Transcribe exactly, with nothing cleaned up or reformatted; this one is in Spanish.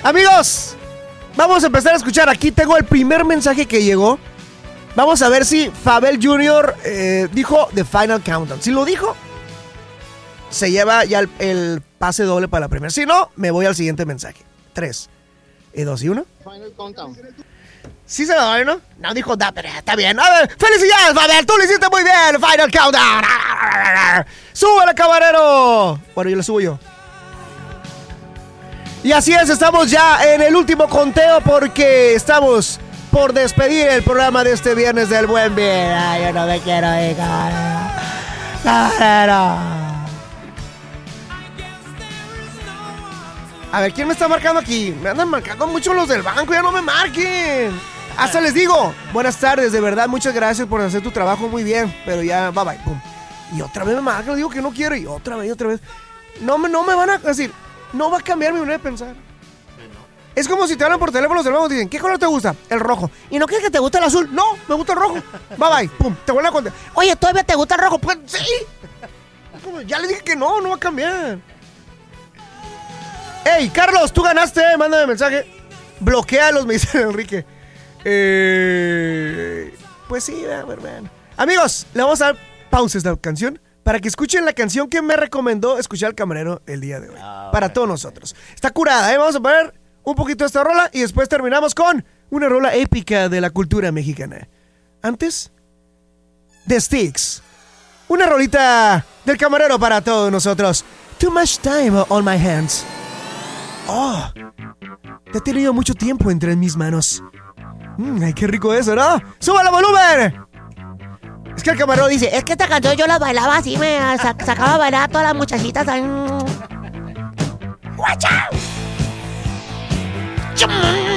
Amigos, vamos a empezar a escuchar. Aquí tengo el primer mensaje que llegó. Vamos a ver si Fabel junior eh, dijo The Final Countdown. Si lo dijo, se lleva ya el, el pase doble para la primera. Si no, me voy al siguiente mensaje. Tres, y dos y uno. Final Countdown. Sí se lo doy, ¿no? No dijo da, pero está bien. A ver, felicidades, Fabel, tú lo hiciste muy bien. Final Countdown. ¡Súbele, camarero! Bueno, yo lo subo yo. Y así es, estamos ya en el último conteo porque estamos por despedir el programa de este viernes del Buen Bien. Ay, yo no me quiero ir, camarero. Camarero. A ver, ¿quién me está marcando aquí? Me andan marcando mucho los del banco, ya no me marquen. Hasta les digo, buenas tardes, de verdad, muchas gracias por hacer tu trabajo muy bien. Pero ya, bye bye, pum. Y otra vez me marcan, digo que no quiero, y otra vez, y otra vez. No me, no me van a decir, no va a cambiar mi manera de pensar. No. Es como si te hablan por teléfono los del banco y dicen, ¿qué color te gusta? El rojo. ¿Y no quieres que te guste el azul? No, me gusta el rojo. Bye bye, pum, te vuelven a contar. Oye, ¿todavía te gusta el rojo? Pues sí. Como, ya le dije que no, no va a cambiar. Hey, Carlos, tú ganaste, mándame mensaje. Bloquéalos, me dice Enrique. Eh, pues sí, a ver, vean. Amigos, le vamos a dar pausa a esta canción para que escuchen la canción que me recomendó escuchar el camarero el día de hoy. Oh, para todos nosotros. Está curada, ¿eh? Vamos a poner un poquito de esta rola y después terminamos con una rola épica de la cultura mexicana. Antes, The Styx. Una rolita del camarero para todos nosotros. Too much time on my hands. Oh, te he tenido mucho tiempo entre mis manos. Mm, ay, qué rico eso, ¿no? ¡Súbale el volumen! Es que el camarero dice, es que esta canción yo la bailaba así, me sac- sacaba a bailar a todas las muchachitas. ¡Watch out!